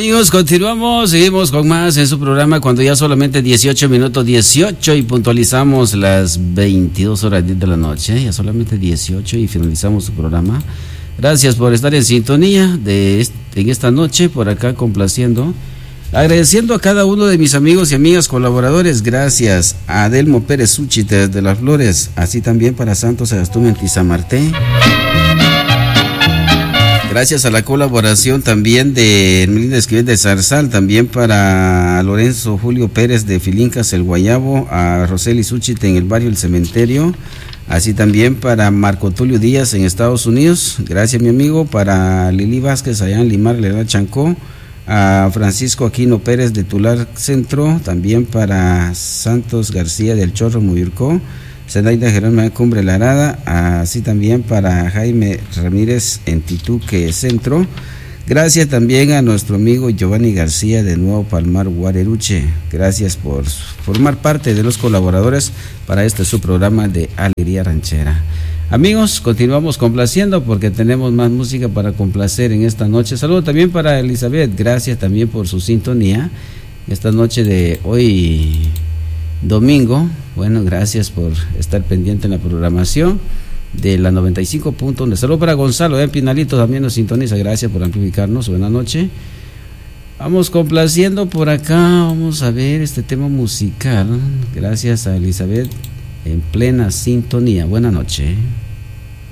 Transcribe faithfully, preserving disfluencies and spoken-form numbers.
Amigos, continuamos, seguimos con más en su programa cuando ya solamente dieciocho minutos dieciocho y puntualizamos las veintidós horas de la noche, ya solamente dieciocho y finalizamos su programa. Gracias por estar en sintonía de este, en esta noche, por acá complaciendo, agradeciendo a cada uno de mis amigos y amigas colaboradores. Gracias a Adelmo Pérez Suchite de Las Flores, así también para Santos Agastún en Tizamarté. Gracias a la colaboración también de Melinda Esquivel de Zarzal, también para Lorenzo Julio Pérez de Filincas El Guayabo, a Roseli Suchite en el barrio El Cementerio, así también para Marco Tulio Díaz en Estados Unidos. Gracias, mi amigo. Para Lili Vázquez allá en Limar, Lerda Chancó, a Francisco Aquino Pérez de Tular Centro, también para Santos García del Chorro Muyurcó, Zenaida Jerónima Cumbre Larada, así también para Jaime Ramírez en Tituque Centro. Gracias también a nuestro amigo Giovanni García de Nuevo Palmar Guareruche. Gracias por formar parte de los colaboradores para este su programa de Alegría Ranchera. Amigos, continuamos complaciendo porque tenemos más música para complacer en esta noche. Saludos también para Elizabeth, gracias también por su sintonía esta noche de hoy domingo. Bueno, gracias por estar pendiente en la programación de la noventa y cinco punto uno. Saludos para Gonzalo en Pinalito, también nos sintoniza, gracias por amplificarnos. Buenas noches. Vamos complaciendo por acá, vamos a ver este tema musical. Gracias a Elizabeth en plena sintonía. Buenas noches.